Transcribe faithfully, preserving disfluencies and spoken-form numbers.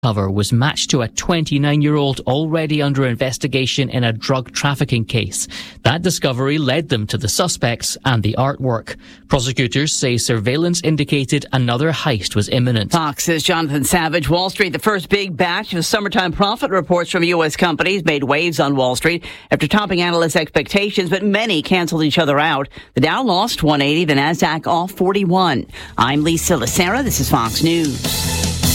cover was matched to a twenty-nine-year-old already under investigation in a drug trafficking case. That discovery led them to the suspects and the artwork. Prosecutors say surveillance indicated another heist was imminent. Fox's Jonathan Savage. Wall Street, the first big batch of summertime profit reports from U S companies made waves on Wall Street after topping analysts' expectations, but many canceled each other out. The Dow lost one eighty, the Nasdaq off forty-one. I'm Lisa Lacera. This is Fox News.